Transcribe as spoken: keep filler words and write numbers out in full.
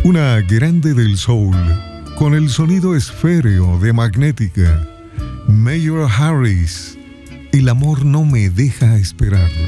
Una grande del soul, con el sonido esféreo de Magnética, Mayor Harris, El amor no me deja esperar.